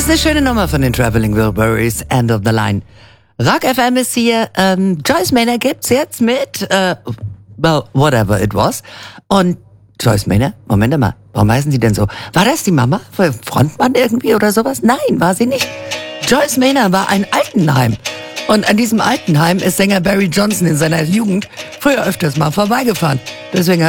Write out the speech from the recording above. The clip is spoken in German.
Ist eine schöne Nummer von den Traveling Wilburys, End of the Line. Rock FM ist hier, Joyce Manor gibt's jetzt mit, well, whatever it was. Und Joyce Manor, Moment mal, warum heißen sie denn so? War das die Mama? Frontmann irgendwie oder sowas? Nein, war sie nicht. Joyce Manor war ein Altenheim. Und an diesem Altenheim ist Sänger Barry Johnson in seiner Jugend früher öfters mal vorbeigefahren. Deswegen hat